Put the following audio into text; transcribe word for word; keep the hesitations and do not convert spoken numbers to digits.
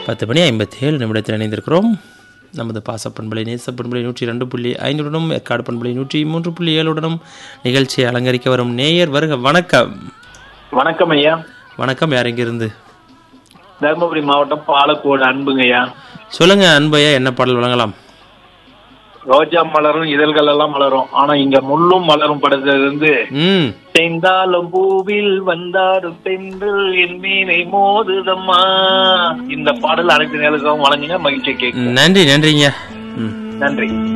பத்து மணி ஐம்பத்தி ஏழு நிமிடத்தில் இணைந்திருக்கிறோம். நமது பாசப்பண்பலை நேசப்பண்பலை நூற்றி ரெண்டு புள்ளி ஐந்துடனும் ஏற்காடு பண்பலை நூற்றி மூன்று புள்ளி ஏழுடனும் நிகழ்ச்சியை அலங்கரிக்க வரும் நேயர் வருக. வணக்கம். வணக்கம் ஐயா. வணக்கம். யார் எங்கிருந்து? தருமபுரி மாவட்டம் பாலக்கோடு அன்புங்க ஐயா. சொல்லுங்க அன்பையா, என்ன பாடல் வழங்கலாம்? ரோஜா மலரும் இதழ்கள் எல்லாம் மலரும், ஆனா இங்க முள்ளும் மலரும் படத்துல இருந்து ம் செந்தாலும் பூவில் வந்தாரும் பெண்கள் என் மீனை மோதுதம்மா, இந்த பாடல் அனைத்து நேரங்களும் வழங்குங்க. மகிழ்ச்சியை கேட்க நன்றி. நன்றிங்க. நன்றி.